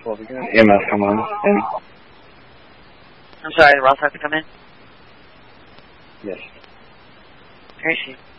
12 again. EMS, come on. I'm sorry, Ross has to come in? Yes. Here she is.